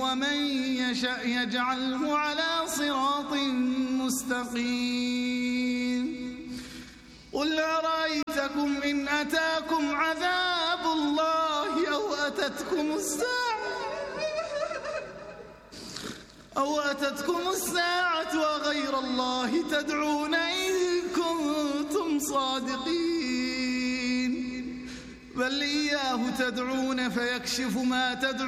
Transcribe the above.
ومن يشأ يجعله على صراط مستقيم قل أرأيتكم إن أتاكم عذاب الله أو أتتكم الساعة وغير الله تدعون إن كنتم صادقين بل إياه تدعون فيكشف ما تدعون